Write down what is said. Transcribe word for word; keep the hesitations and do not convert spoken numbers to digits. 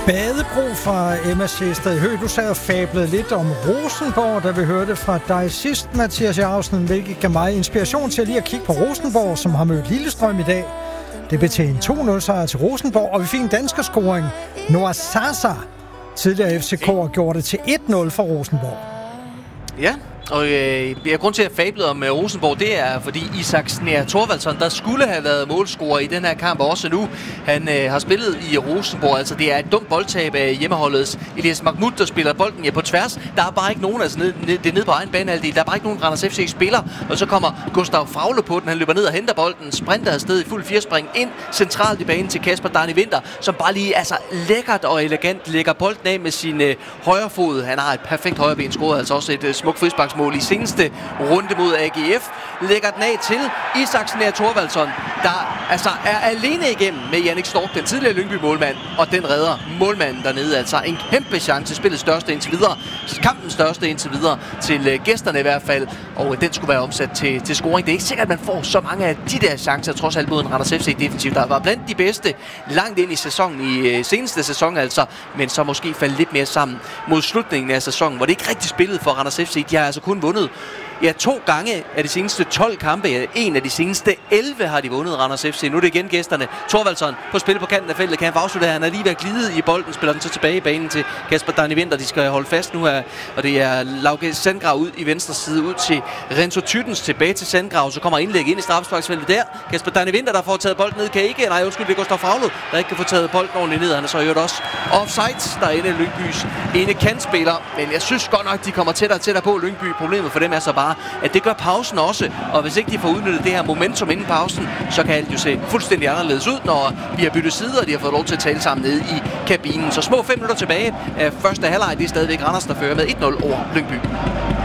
Badebro fra Emma Sjæsted Høgh. Du sad og fablede lidt om Rosenborg, da vi hørte fra dig sidst, Mathias Jausen, hvilket gav mig inspiration til lige at kigge på Rosenborg, som har mødt Lillestrøm i dag. Det blev til en to nul sejr til Rosenborg, og vi fik en danskerscoring. Noah Sasa, tidligere F C K'er, gjorde det til et nul for Rosenborg. Ja, og øh, grund til at fable om øh, Rosenborg, det er, fordi Isak Snær Thorvaldsson, der skulle have været målscorer i den her kamp også nu. Han øh, har spillet i Rosenborg, altså det er et dumt boldtab af hjemmeholdets Elias Mahmoud, der spiller bolden ja, på tværs. Der er bare ikke nogen, altså ned, ned, det er nede på egen banehalvdel, der er bare ikke nogen Randers F C spiller, og så kommer Gustav Fraule på den, han løber ned og henter bolden, sprinter afsted i fuld firespring ind centralt i banen til Kasper Darni Winther, som bare lige altså lækkert og elegant lægger bolden af med sin øh, højre fod. Han har et perfekt højreben, scoret altså også et øh, smukt frisparksmål i seneste runde mod A G F. Lægger den af til Isak Snær Thorvaldsson, der altså er alene igennem med Jannik Stork, den tidligere Lyngby-målmand, og den redder målmanden dernede. Altså en kæmpe chance, spillets største indtil videre, kampens største indtil videre, til uh, gæsterne i hvert fald, og uh, den skulle være omsat til, til scoring. Det er ikke sikkert, at man får så mange af de der chancer, trods alt mod en Randers F C defensivt, der var blandt de bedste langt ind i sæsonen, i uh, seneste sæson altså, men så måske faldt lidt mere sammen mod slutningen af sæsonen, hvor det ikke rigtig spillede for Randers F C. De har altså kun vundet ja, to gange af de seneste tolv kampe. En af de seneste elleve har de vundet, Randers F C. Nu er det igen gæsterne. Thorvaldsson på spil på kanten af feltet. Kan han få afsluttet? Han er lige ved at glide i bolden. Spiller den så tilbage i banen til Kasper Darni Winther. De skal holde fast nu her. Og det er Lauke Sandgrav ud i venstre side. Ud til Renzo Tyttens. Tilbage til Sandgrav. Så kommer indlæg ind i straffesparksfeltet der. Kasper Darni Winther, der får taget bolden ned. Kan ikke. Nej, undskyld, det er Gustav Fraule, der ikke kan få taget bolden ordentligt ned. Han er så i øvrigt også offside. Der er inde i Lyngbys ene kantspiller. Men jeg synes godt nok, de kommer tættere og tættere på Lyngby. Problemet for dem er så bare, at det gør pausen også, og hvis ikke de får udnyttet det her momentum inden pausen, så kan alt jo se fuldstændig anderledes ud, når vi har byttet sider, og de har fået lov til at tale sammen nede i kabinen. Så små fem minutter tilbage af første halvleg, det er stadigvæk Randers, der fører med et nul over Lyngby.